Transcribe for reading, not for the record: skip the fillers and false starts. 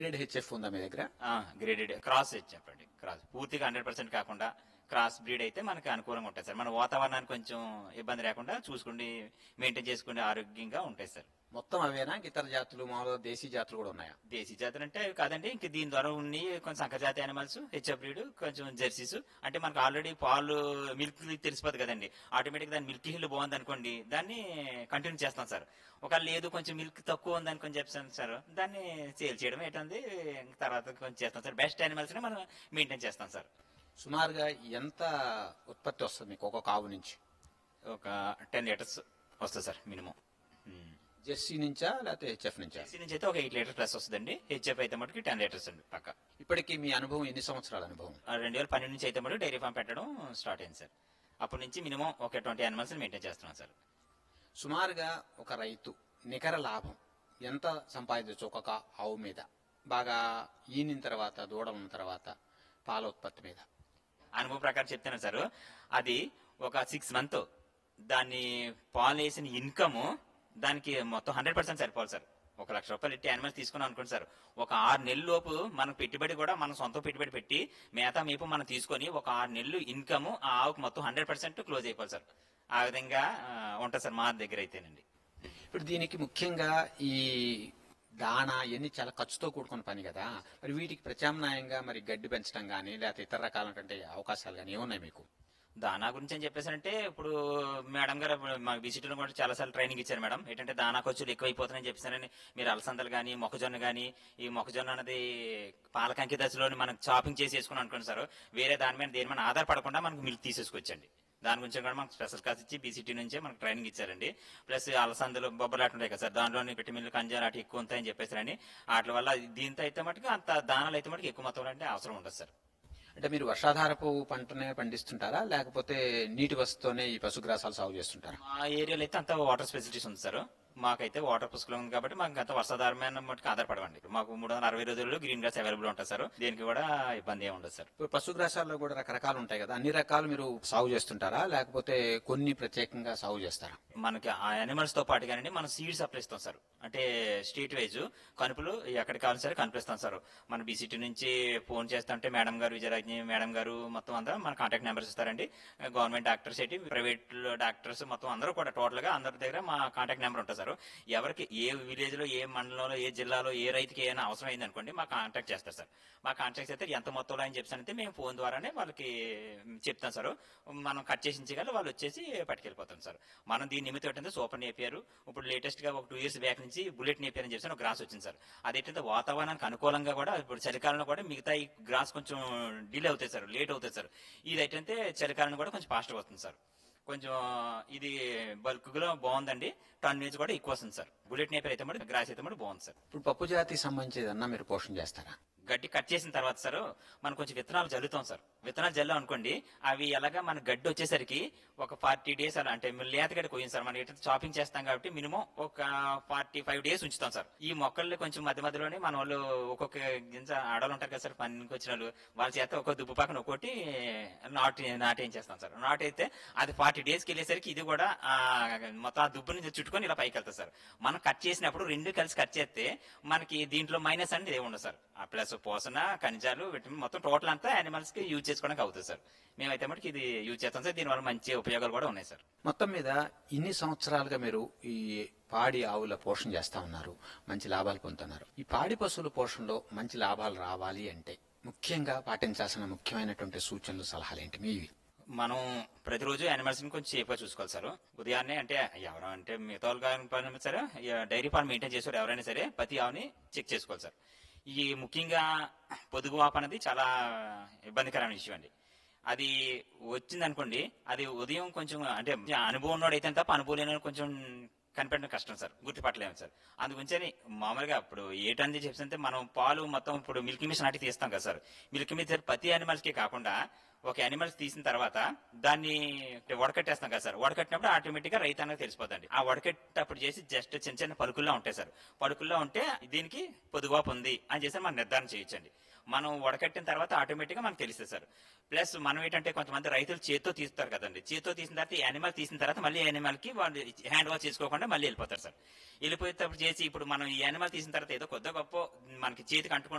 Grade HF ఉందా మీ దగ్గర? Graded cross చెప్పండి. క్రాస్ పూర్తిగా 100% కాకుండా క్రాస్ బ్రీడ్ అయితే మనకి అనుకూలంగా ఉంటాయి సార్. మన వాతావరణానికి కొంచెం ఇబ్బంది లేకుండా చూసుకుని మెయింటైన్ చేసుకుని ఆరోగ్యంగా ఉంటాయి సార్. మొత్తం అవేనా? ఇతర జాతులు మామూలుగా దేశీ జాతులు కూడా ఉన్నాయా? దేశీ జాతులు అంటే అవి కాదండి. ఇంక దీని ద్వారా ఉన్నాయి కొంచెం సంకరజాతి యానిమల్స్, హెచ్ఎఫ్ బ్రీడ్, కొంచెం జెర్సీస్. అంటే మనకు ఆల్రెడీ పాలు మిల్క్ తెలిసిపోతుంది కదండి. ఆటోమేటిక్ దాని మిల్క్ హిల్ బాగుంది అనుకోండి, దాన్ని కంటిన్యూ చేస్తాం సార్. ఒకవేళ లేదు కొంచెం మిల్క్ తక్కువ ఉంది అనుకొని చెప్తాను సార్, దాన్ని సేల్ చేయడం ఏంటంది తర్వాత కొంచెం చేస్తాం సార్. బెస్ట్ యానిమల్స్ ని మనం మెయింటైన్ చేస్తాం సార్. సుమారుగా ఎంత ఉత్పత్తి వస్తుంది మీకు ఒక్కొక్క ఆవు నుంచి? ఒక 10 లీటర్స్ వస్తుంది సార్ మినిమం. జెర్సీ నుంచా లేకపోతే హెచ్ఎఫ్ నుంచా? జెర్సీ నుంచి అయితే ఒక 8 లీటర్స్ ప్లస్ వస్తుందండి. హెచ్ఎఫ్ అయితే మటుకు 10 లీటర్స్ అండి పక్క. ఇప్పటికి మీ అనుభవం ఎన్ని సంవత్సరాల అనుభవం? 2012 నుంచి అయితే మటుకు డైరీ ఫామ్ పెట్టడం స్టార్ట్ అయింది సార్. అప్పటి నుంచి మినిమం ఒక 20 యానిమల్స్ మెయింటైన్ చేస్తున్నాం సార్. సుమారుగా ఒక రైతు నికర లాభం ఎంత సంపాదించవచ్చు ఒక్కొక్క ఆవు మీద, బాగా ఈనిన తర్వాత దూడ ఉన్న తర్వాత పాల ఉత్పత్తి మీద? అనుభవం ప్రకారం చెప్తున్నాను సార్. అది ఒక 6 మంత్ దాన్ని పాలు వేసిన ఇన్కమ్ దానికి మొత్తం 100% సరిపోవాలి సార్. 1,00,000 రూపాయలు ఇట్టి యానిమల్స్ తీసుకున్నాం అనుకోండి సార్, ఒక 6 నెలల లోపు మనకు పెట్టుబడి కూడా మనం సొంత పెట్టుబడి పెట్టి మేత మేపు మనం తీసుకొని ఒక 6 నెలలు ఇన్కమ్ ఆ ఆవుకు మొత్తం 100% క్లోజ్ అయిపోవాలి సార్. ఆ విధంగా ఉంటుంది సార్ మా దగ్గర అయితేనండి. ఇప్పుడు దీనికి ముఖ్యంగా ఈ దాణా ఇవన్నీ చాలా ఖర్చుతో కూడుకున్న పని కదా, మరి వీటికి ప్రత్యామ్నాయంగా మరి గడ్డి పెంచడం కానీ లేకపోతే ఇతర రకాలటువంటి అవకాశాలు కానీ ఏమున్నాయి మీకు? దానా గురించి అని చెప్పేసారంటే ఇప్పుడు మేడం గారు మా విజిటర్ కూడా చాలా సార్లు ట్రైనింగ్ ఇచ్చారు మేడం. ఏంటంటే దానా ఖర్చులు ఎక్కువైపోతున్నాయని చెప్పేసారని మీరు అలసందలు కానీ మొక్కజొన్న కానీ, ఈ మొక్కజొన్న అనేది పాలకంకి దశలోని మనం చాపింగ్ చేసి వేసుకుని అనుకోండి సార్, వేరే దాని మీద దేని మీద ఆధారపడకుండా మనకు మిల్క్ తీసేసుకొచ్చండి. దాని గురించి కూడా మనకు స్పెషల్ క్లాస్ ఇచ్చి బీసీటీ నుంచే మనకు ట్రైనింగ్ ఇచ్చారండి. ప్లస్ అలసందలు బొబ్బలాట ఉంటాయి కదా సార్, దాంట్లోని విటమిన్లు కంజాలు అటు ఎక్కువ ఉంటాయని చెప్పేసారని వాటి వల్ల దీంతో అయితే మటుకు అంత దానాలు అయితే మటుకు ఎక్కువ మొత్తంలో అంటే అవసరం ఉండదు సార్. అంటే మీరు వర్షాధారపు పంటనే పండిస్తుంటారా లేకపోతే నీటి వసతితోనే ఈ పశుగ్రాసాలు సాగు చేస్తుంటారా? మా ఏరియాలో అయితే అంత వాటర్ ఫెసిలిటీస్ ఉంది సార్. మాకైతే వాటర్ పుష్కలం ఉంది కాబట్టి మాకు అంత వర్షాధారమైన మటుకు ఆధారపడవండి. మాకు 360 రోజుల్లో గ్రీన్ గ్రాస్ అవైలబుల్ ఉంటుంది సార్. దేనికి కూడా ఇబ్బంది ఏమి ఉండదు సార్. ఇప్పుడు పశుగ్రాసాల్లో కూడా రకరకాలు ఉంటాయి కదా, అన్ని రకాలు మీరు సాగు చేస్తుంటారా లేకపోతే కొన్ని ప్రత్యేకంగా సాగు చేస్తారా? మనకి ఆ యానిమల్స్ తో పాటు కానీ మనం సీడ్ సప్లై ఇస్తాం సార్. అంటే స్ట్రీట్ వైజ్ కనుపులు ఎక్కడికి కావాలి సరే కనిపిస్తాం సార్. మన బీసీటీ నుంచి ఫోన్ చేస్తుంటే మేడం గారు, విజయరాజ్ని మేడం గారు మొత్తం అంతా మన కాంటాక్ట్ నెంబర్స్ ఇస్తారండి. గవర్నమెంట్ డాక్టర్స్ ఏంటి, ప్రైవేట్ డాక్టర్స్ మొత్తం అందరూ కూడా టోటల్ గా అందరి దగ్గర మా కాంటాక్ట్ నెంబర్ ఉంటుంది సార్. ఎవరికి ఏ విలేజ్ లో, ఏ మండలంలో, ఏ జిల్లాలో ఏ రైతుకి ఏమైనా అవసరం అయింది అనుకోండి మా కాంటాక్ట్ చేస్తారు సార్. మా కాంటాక్ట్ చేస్తే ఎంత మొత్తంలో అని చెప్పానంటే మేము ఫోన్ ద్వారానే వాళ్ళకి చెప్తాం సార్. మనం కట్ చేసి ఇచ్చేయాలి, వాళ్ళు వచ్చేసి పట్టుకెళ్ళిపోతాం సార్. మనం దీని నిమిత్తం ఏంటంటే సూపర్ నేపియర్, ఇప్పుడు లేటెస్ట్ గా ఒక 2 years బ్యాక్ నుంచి బుల్లెట్ నేపియర్ అని చెప్పి ఒక గ్రాస్ వచ్చింది సార్. అదేంటంటే వాతావరణానికి అనుకూలంగా కూడా ఇప్పుడు చలికాలంలో కూడా మిగతా ఈ గ్రాస్ కొంచెం డిలే అవుతాయి సార్, లేట్ అవుతాయి సార్. ఇది ఏంటంటే చలికాలం కూడా కొంచెం ఫాస్ట్ వస్తుంది సార్. కొంచెం ఇది బల్క్ లో బాగుందండి, టన్నేజ్ కూడా ఎక్కువ వస్తుంది సార్. బుల్లెట్ నేపియర్ అయితే మరి గ్రాస్ అయితే మరి బాగుంది సార్. ఇప్పుడు పప్పు జాతికి సంబంధించి ఏదన్నా మీరు పోషణ చేస్తారా? గడ్డి కట్ చేసిన తర్వాత సార్ మనం కొంచెం విత్తనాలు జల్లుతాం సార్. విత్తనాలు జల్లాం అనుకోండి, అవి ఎలాగా మన గడ్డి వచ్చేసరికి ఒక 40 days అలా, అంటే లేత గడ్డి కొయ్యం సార్. మనం ఏంటంటే చాపింగ్ చేస్తాం కాబట్టి మినిమం ఒక 45 days ఉంచుతాం సార్. ఈ మొక్కల్ని కొంచెం మధ్య మధ్యలోనే మన వాళ్ళు ఒక్కొక్క గింజ ఆడవాళ్ళు ఉంటారు కదా సార్, పనికి వచ్చిన వాళ్ళు, వాళ్ళ చేత ఒక దుబ్బు పక్కన ఒక్కొక్కటి నాటేం చేస్తాం సార్. నాటైతే అది 40 days వెళ్ళేసరికి ఇది కూడా మొత్తం ఆ దుబ్బు నుంచి చుట్టుకొని ఇలా పైకి వెళ్తారు సార్. మనం కట్ చేసినప్పుడు రెండు కలిసి కట్ చేస్తే మనకి దీంట్లో మైనస్ అనేది ఏముండదు సార్. ఆ ప్లస్ పోషణ, ఖనిజాలు, విటమిన్ మొత్తం టోటల్ అంతా యానిమల్స్ కి యూజ్ చేసుకోవడానికి అవుతుంది సార్. మేమైతే మటుకు ఇది యూజ్ చేస్తాం సార్. దీనివల్ల మంచి ఉపయోగాలు కూడా ఉన్నాయి సార్. మొత్తం మీద ఇన్ని సంవత్సరాలుగా మీరు ఈ పాడి ఆవుల పోషణ చేస్తా ఉన్నారు, మంచి లాభాలు పొందుతున్నారు. ఈ పాడి పశువుల పోషణలో మంచి లాభాలు రావాలి అంటే ముఖ్యంగా పాటించాల్సిన ముఖ్యమైనటువంటి సూచనలు, సలహాలు ఏంటి మీవి? మనం ప్రతిరోజు యానిమల్స్ ని కొంచెం సేఫ్గా చూసుకోవాలి సార్. ఉదయాన్నే అంటే ఎవరు అంటే మిగతా వాళ్ళు సరే, డైరీ ఫార్మ్ మెయింటైన్ చేసేవారు ఎవరైనా సరే ప్రతి ఆవుని చెక్ చేసుకోవాలి సార్. ఈ ముఖ్యంగా పొదుగు వాపు అనేది చాలా ఇబ్బందికరమైన విషయం అండి. అది వచ్చింది అనుకోండి, అది ఉదయం కొంచెం అంటే అనుభవం ఉన్నోడు అయితే తప్ప అనుభవం లేని కొంచెం కనిపెట్టడం కష్టం సార్, గుర్తుపట్టలేము సార్. అందుగురించి మామూలుగా ఇప్పుడు ఏటంది చెప్తే మనం పాలు మొత్తం ఇప్పుడు మిల్క్ మిషన్ అటు తీస్తాం కదా సార్. మిల్క్ మిషన్ ప్రతి యానిమల్స్ కి కాకుండా ఒక యానిమల్స్ తీసిన తర్వాత దాన్ని వడకట్టేస్తాం కదా సార్. వడకట్టినప్పుడు ఆటోమేటిక్ గా రైతు అనేది తెలిసిపోతుంది. ఆ వడకట్టేటప్పుడు చేసి జస్ట్ చిన్న చిన్న పలుకుల్లో ఉంటాయి సార్. పలుకుల్లో ఉంటే దీనికి పొదువాపు ఉంది అని చేసి మనం నిర్ధారణ చేయొచ్చండి. మనం వడకట్టిన తర్వాత ఆటోమేటిక్ గా మనకు తెలుస్తుంది సార్. ప్లస్ మనం ఏంటంటే కొంతమంది రైతులు చేత్తో తీస్తారు కదండి. చేత్తో తీసిన తర్వాత ఈ యానిమల్ తీసిన తర్వాత మళ్ళీ యానిమల్ కి వాళ్ళు హ్యాండ్ వాష్ చేసుకోకుండా మళ్ళీ వెళ్ళిపోతారు సార్. వెళ్ళిపోయేటప్పుడు చేసి ఇప్పుడు మనం ఈ యానిమల్ తీసిన తర్వాత ఏదో కొద్ది గొప్ప మనకి చేతికి అంటుకుంటే